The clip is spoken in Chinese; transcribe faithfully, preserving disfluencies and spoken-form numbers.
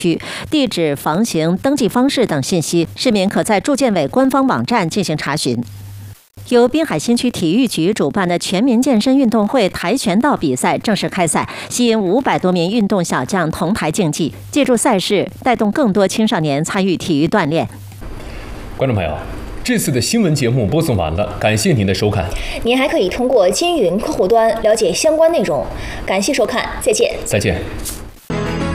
区、地址、房型、登记方式等信息，市民可在住建委官方网站进行查询。由滨海新区体育局主办的全民健身运动会跆拳道比赛正式开赛，吸引五百多名运动小将同台竞技，借助赛事带动更多青少年参与体育锻炼。 观众朋友，这次的新闻节目播送完了，感谢您的收看。 您还可以通过金云客户端了解相关内容。感谢收看，再见。 再见。